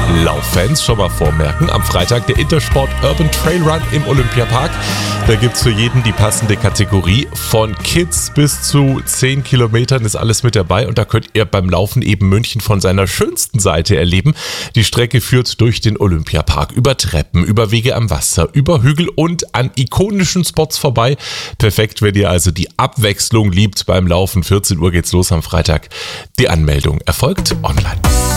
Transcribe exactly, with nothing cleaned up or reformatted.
Lauffans schon mal vormerken. Am Freitag der Intersport Urban Trail Run im Olympiapark. Da gibt es für jeden die passende Kategorie. Von Kids bis zu zehn Kilometern ist alles mit dabei. Und da könnt ihr beim Laufen eben München von seiner schönsten Seite erleben. Die Strecke führt durch den Olympiapark, über Treppen, über Wege am Wasser, über Hügel und an ikonischen Spots vorbei. Perfekt, wenn ihr also die Abwechslung liebt beim Laufen. vierzehn Uhr geht's los am Freitag. Die Anmeldung erfolgt online.